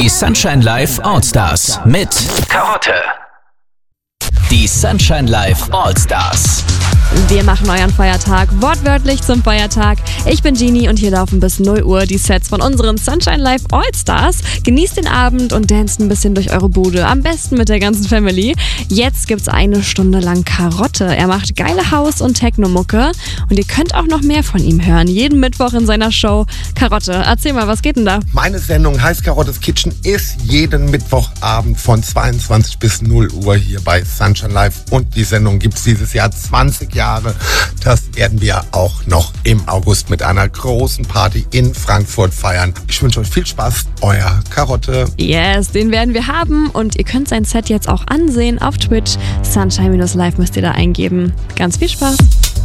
Die Sunshine Live Allstars mit Karotte. Die Sunshine Live Allstars. Wir machen euren Feiertag wortwörtlich zum Feiertag. Ich bin Genie und hier laufen bis 0 Uhr die Sets von unseren Sunshine Live Allstars. Genießt den Abend und danced ein bisschen durch eure Bude. Am besten mit der ganzen Family. Jetzt gibt's 1 Stunde lang Karotte. Er macht geile House- und Techno-Mucke. Und ihr könnt auch noch mehr von ihm hören. Jeden Mittwoch in seiner Show. Karotte, erzähl mal, was geht denn da? Meine Sendung heißt Karottes Kitchen, ist jeden Mittwochabend von 22 bis 0 Uhr hier bei Sunshine Live. Und die Sendung gibt's dieses Jahr 20 Jahre. Das werden wir auch noch im August mit einer großen Party in Frankfurt feiern. Ich wünsche euch viel Spaß, euer Karotte. Yes, den werden wir haben und ihr könnt sein Set jetzt auch ansehen auf Twitch. Sunshine-Live müsst ihr da eingeben. Ganz viel Spaß.